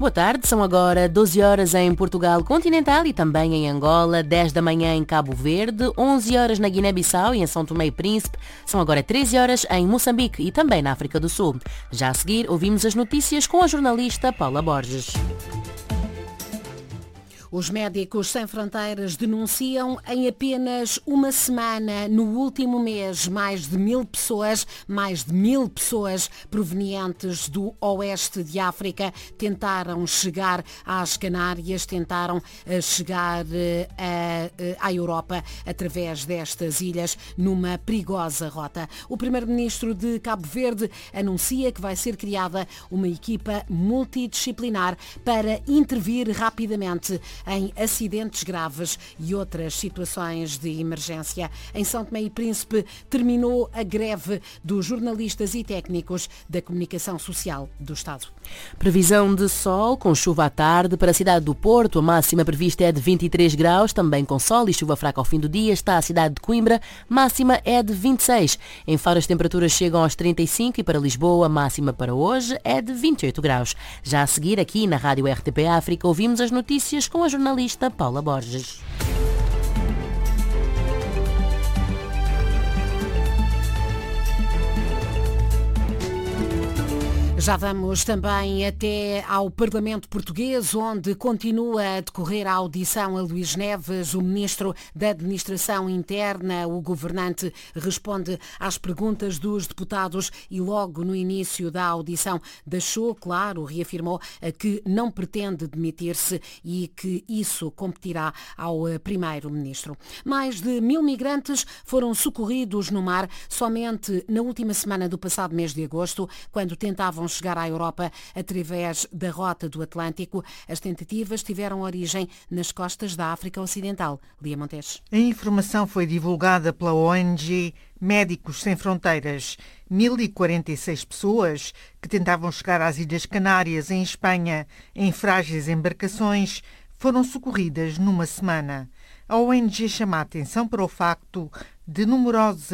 Boa tarde, são agora 12 horas em Portugal continental e também em Angola, 10 da manhã em Cabo Verde, 11 horas na Guiné-Bissau e em São Tomé e Príncipe, são agora 13 horas em Moçambique e também na África do Sul. Já a seguir, ouvimos as notícias com a jornalista Paula Borges. Os Médicos Sem Fronteiras denunciam em apenas uma semana, no último mês, mais de 1.000 pessoas provenientes do oeste de África tentaram chegar às Canárias, tentaram chegar à Europa através destas ilhas numa perigosa rota. O primeiro-ministro de Cabo Verde anuncia que vai ser criada uma equipa multidisciplinar para intervir rapidamente em acidentes graves e outras situações de emergência. Em São Tomé e Príncipe terminou a greve dos jornalistas e técnicos da comunicação social do Estado. Previsão de sol com chuva à tarde para a cidade do Porto. A máxima prevista é de 23 graus, também com sol e chuva fraca ao fim do dia. Está a cidade de Coimbra, máxima é de 26. Em Faro as temperaturas chegam aos 35 e para Lisboa a máxima para hoje é de 28 graus. Já a seguir, aqui na Rádio RTP África, ouvimos as notícias com a jornalista Paula Borges. Já vamos também até ao Parlamento Português, onde continua a decorrer a audição a Luís Neves, o Ministro da Administração Interna. O governante responde às perguntas dos deputados e logo no início da audição deixou claro, reafirmou que não pretende demitir-se e que isso competirá ao Primeiro-Ministro. Mais de 1.000 migrantes foram socorridos no mar somente na última semana do passado mês de agosto, quando tentavam chegar à Europa através da rota do Atlântico. As tentativas tiveram origem nas costas da África Ocidental. Lia Montes. A informação foi divulgada pela ONG Médicos Sem Fronteiras. 1.046 pessoas que tentavam chegar às Ilhas Canárias, em Espanha, em frágeis embarcações, foram socorridas numa semana. A ONG chama a atenção para o facto de numerosos